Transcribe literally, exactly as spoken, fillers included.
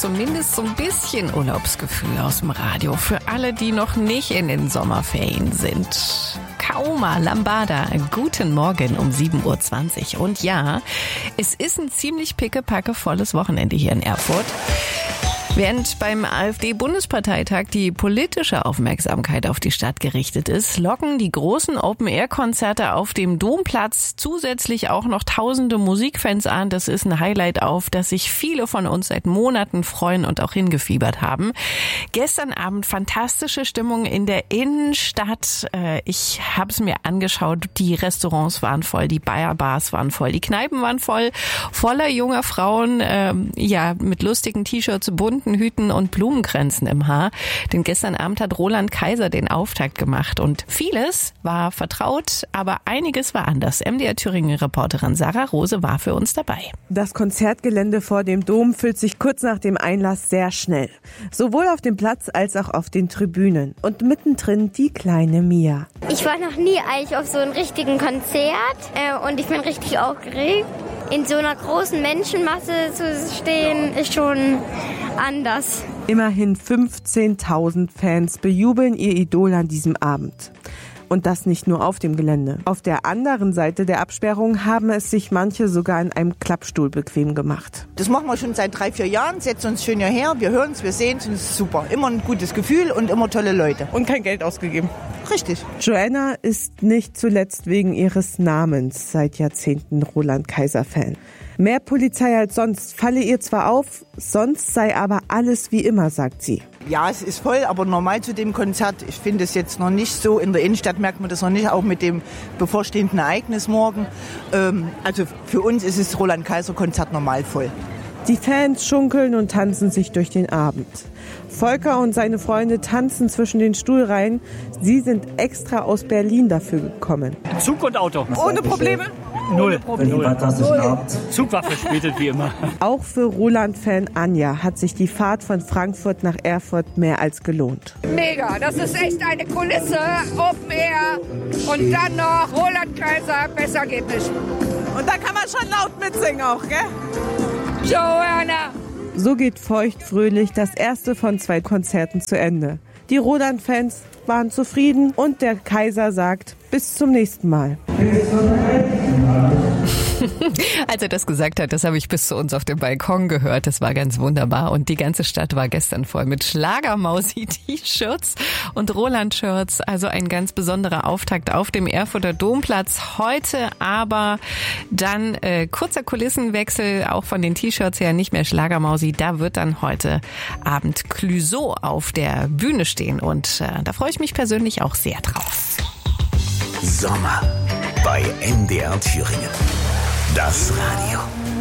zumindest so ein bisschen Urlaubsgefühl aus dem Radio für alle, die noch nicht in den Sommerferien sind. Kauma Lambada, guten Morgen um sieben Uhr zwanzig. Und ja, es ist ein ziemlich pickepacke volles Wochenende hier in Erfurt. Während beim AfD-Bundesparteitag die politische Aufmerksamkeit auf die Stadt gerichtet ist, locken die großen Open-Air-Konzerte auf dem Domplatz zusätzlich auch noch tausende Musikfans an. Das ist ein Highlight, auf das sich viele von uns seit Monaten freuen und auch hingefiebert haben. Gestern Abend fantastische Stimmung in der Innenstadt. Ich habe es mir angeschaut. Die Restaurants waren voll, die Bayer-Bars waren voll, die Kneipen waren voll, voller junger Frauen, äh, ja, mit lustigen T-Shirts, bunten Hüten und Blumenkränzen im Haar. Denn gestern Abend hat Roland Kaiser den Auftakt gemacht und vieles war vertraut, aber einiges war anders. M D R Thüringen-Reporterin Sarah Rose war für uns dabei. Das Konzertgelände vor dem Dom füllt sich kurz nach dem Einlass sehr schnell. Sowohl auf dem Platz als auch auf den Tribünen. Und mittendrin die kleine Mia. Ich war noch nie eigentlich auf so einem richtigen Konzert äh, und ich bin richtig aufgeregt. In so einer großen Menschenmasse zu stehen, ist schon anders. Immerhin fünfzehntausend Fans bejubeln ihr Idol an diesem Abend. Und das nicht nur auf dem Gelände. Auf der anderen Seite der Absperrung haben es sich manche sogar in einem Klappstuhl bequem gemacht. Das machen wir schon seit drei, vier Jahren, setzen uns schön hierher, wir hören es, wir sehen es und es ist super. Immer ein gutes Gefühl und immer tolle Leute. Und kein Geld ausgegeben. Richtig. Joanna ist nicht zuletzt wegen ihres Namens seit Jahrzehnten Roland Kaiser-Fan. Mehr Polizei als sonst falle ihr zwar auf, sonst sei aber alles wie immer, sagt sie. Ja, es ist voll, aber normal zu dem Konzert, ich finde es jetzt noch nicht so. In der Innenstadt merkt man das noch nicht, auch mit dem bevorstehenden Ereignis morgen. Ähm, also für uns ist das Roland-Kaiser-Konzert normal voll. Die Fans schunkeln und tanzen sich durch den Abend. Volker und seine Freunde tanzen zwischen den Stuhlreihen. Sie sind extra aus Berlin dafür gekommen. Zug und Auto. Ohne Probleme? Null. Null. Zug war verspätet wie immer. Auch für Roland-Fan Anja hat sich die Fahrt von Frankfurt nach Erfurt mehr als gelohnt. Mega, das ist echt eine Kulisse, Open Air und dann noch Roland Kaiser, besser geht nicht. Und da kann man schon laut mitsingen auch, gell? Joanna! So geht feuchtfröhlich das erste von zwei Konzerten zu Ende. Die Roland-Fans waren zufrieden und der Kaiser sagt, bis zum nächsten Mal. Als er das gesagt hat, das habe ich bis zu uns auf dem Balkon gehört. Das war ganz wunderbar. Und die ganze Stadt war gestern voll mit Schlagermausi-T-Shirts und Roland-Shirts. Also ein ganz besonderer Auftakt auf dem Erfurter Domplatz. Heute aber dann äh, kurzer Kulissenwechsel, auch von den T-Shirts her nicht mehr Schlagermausi. Da wird dann heute Abend Clouseau auf der Bühne stehen. Und äh, da freue ich mich persönlich auch sehr drauf. Sommer bei M D R Thüringen. Das Radio.